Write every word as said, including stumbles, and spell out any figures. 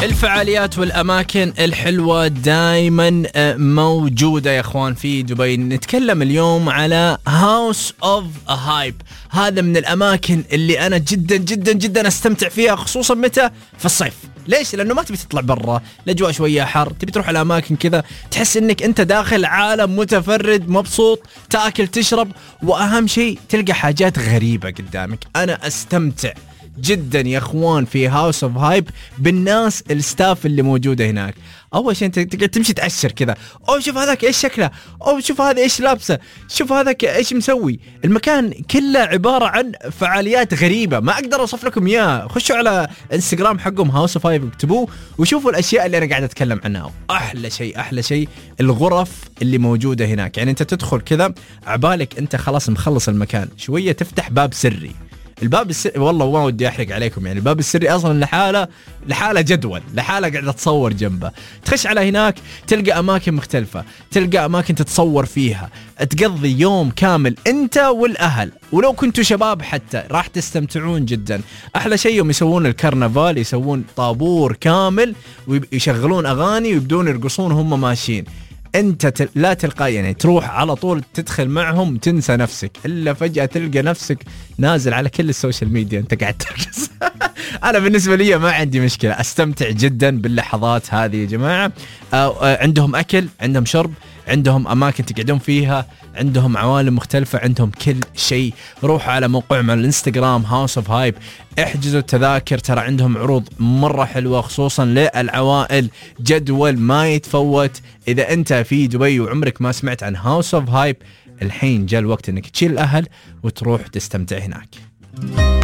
الفعاليات والأماكن الحلوة دايما موجودة يا أخوان في دبي. نتكلم اليوم على هاوس أوف هايب. هذا من الأماكن اللي أنا جدا جدا جدا أستمتع فيها، خصوصا متى؟ في الصيف. ليش؟ لأنه ما تبي تطلع برا، الأجواء شوية حر، تبي تروح على أماكن كذا تحس إنك أنت داخل عالم متفرد، مبسوط، تأكل تشرب، وأهم شيء تلقى حاجات غريبة قدامك. أنا أستمتع جدا يا اخوان في هاوس اوف هايب بالناس الستاف اللي موجوده هناك. اول شيء انت تقعد تمشي تأشر كذا، او شوف هذاك ايش شكله، او شوف هذا ايش لابسه، شوف هذاك ايش مسوي. المكان كله عباره عن فعاليات غريبه ما اقدر اوصف لكم اياها. خشوا على انستغرام حقهم هاوس اوف هايب اكتبوه وشوفوا الاشياء اللي انا قاعد اتكلم عنها. احلى شيء احلى شيء الغرف اللي موجوده هناك. يعني انت تدخل كذا عبالك انت خلاص مخلص المكان، شويه تفتح باب سري. الباب السري والله ما ودي احرق عليكم، يعني الباب السري اصلا لحاله لحاله جدول لحاله قاعد اتصور جنبه. تخش على هناك تلقى اماكن مختلفه، تلقى اماكن تتصور فيها، تقضي يوم كامل انت والاهل، ولو كنتوا شباب حتى راح تستمتعون جدا. احلى شيء يوم يسوون الكرنفال، يسوون طابور كامل ويشغلون اغاني ويبدون يرقصون وهم ماشيين. انت تل... لا تلقى يعني تروح على طول تدخل معهم تنسى نفسك، الا فجأة تلقى نفسك نازل على كل السوشيال ميديا انت قاعد ترقص. انا بالنسبة لي ما عندي مشكلة، استمتع جدا باللحظات هذه يا جماعة. آه عندهم اكل، عندهم شرب، عندهم اماكن تقعدون فيها، عندهم عوالم مختلفة، عندهم كل شيء. روحوا على موقعهم على الانستغرام هاوس اوف هايب، احجزوا التذاكر، ترى عندهم عروض مرة حلوة خصوصا للعوائل، جدول ما يتفوت. اذا انت في دبي وعمرك ما سمعت عن هاوس اوف هايب، الحين جاء الوقت انك تشيل الاهل وتروح تستمتع هناك.